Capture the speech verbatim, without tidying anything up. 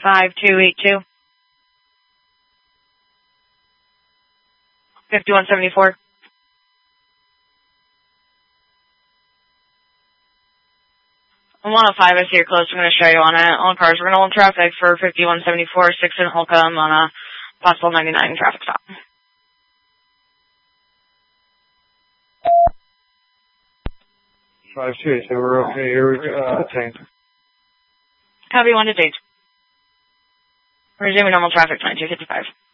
five two eight two. fifty-one seventy-four. I'm one oh five, I see you're close. I'm going to show you on it. All cars, we're going to hold traffic for fifty-one seventy-four, six in Holcomb on a possible ninety-nine traffic stop. five two eight, so we're okay here with uh, tank. Copy one to date. Resuming normal traffic, twenty-two fifty-five.